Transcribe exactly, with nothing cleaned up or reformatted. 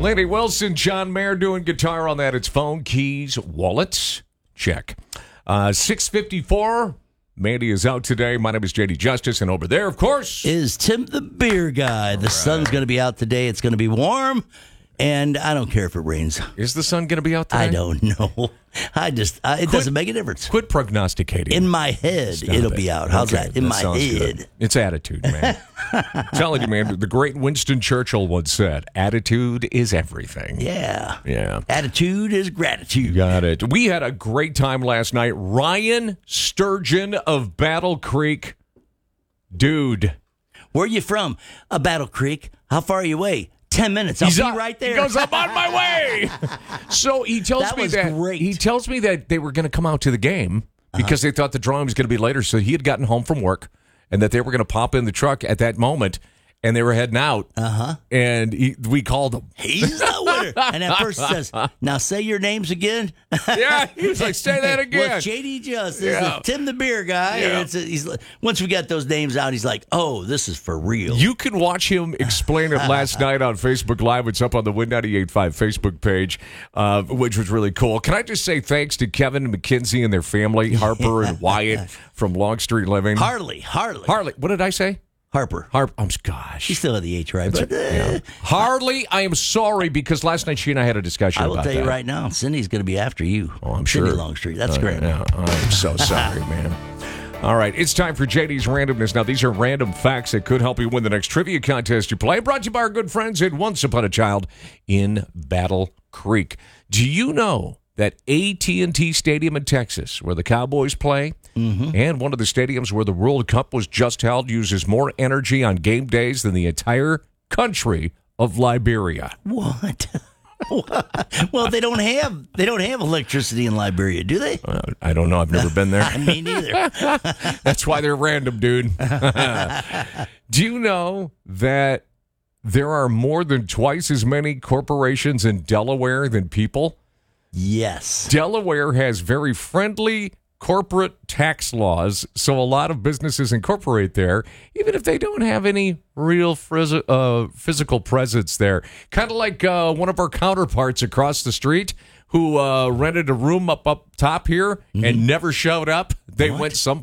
Lanny Wilson, John Mayer doing guitar on that. It's phone, keys, wallets. Check. Uh, six fifty-four. Mandy is out today. My name is J D Justice, and over there, of course, is Tim the Beer Guy. The right. sun's going to be out today. It's going to be warm, and I don't care if it rains. Is the sun going to be out today? I don't know. I just, uh, it quit, doesn't make a difference. Quit prognosticating. In my head, Stop it'll it. be out. How's okay, that? In that my head. Good. It's attitude, man. I'm telling you, man, the great Winston Churchill once said, attitude is everything. Yeah. Yeah. Attitude is gratitude. You got it. We had a great time last night. Ryan Sturgeon of Battle Creek. Dude. Where are you from? Uh, Battle Creek. How far are you away? Ten minutes. I'll He's be up, right there. He goes, I'm on my way. So he tells that me was that great. he tells me that they were going to come out to the game because uh-huh. they thought the drawing was going to be later. So he had gotten home from work and that they were going to pop in the truck at that moment. And they were heading out. Uh-huh. And he, we called him. He's the winner. And at first he says, now say your names again. Yeah. He was like, say that again. Well, J D Justice, yeah. Tim the Beer Guy. Yeah. And it's a, he's, once we got those names out, he's like, oh, this is for real. You can watch him explain it last night on Facebook Live. It's up on the Win ninety-eight point five Facebook page, uh, which was really cool. Can I just say thanks to Kevin and McKinsey and their family, Harper and Wyatt from Longstreet Living. Harley, Harley. Harley. What did I say? Harper. Harper. Oh, gosh. She still had the H, right? But, uh, yeah. Harley, I am sorry because last night she and I had a discussion about that. I will tell you right now, Cindy's going to be after you. Oh, I'm Cindy sure. Longstreet. That's uh, great. Yeah, I'm so sorry, man. All right, it's time for J D's Randomness. Now, these are random facts that could help you win the next trivia contest you play. Brought to you by our good friends at Once Upon a Child in Battle Creek. Do you know that A T and T Stadium in Texas, where the Cowboys play, mm-hmm. and one of the stadiums where the World Cup was just held, uses more energy on game days than the entire country of Liberia? What? Well, they don't have they don't have electricity in Liberia, do they? Uh, I don't know. I've never been there. Me neither. That's why they're random, dude. Do you know that there are more than twice as many corporations in Delaware than people? Yes. Delaware has very friendly corporate tax laws, so a lot of businesses incorporate there, even if they don't have any real phys- uh, physical presence there. Kind of like uh, one of our counterparts across the street who uh, rented a room up up top here mm-hmm. and never showed up. They what? went some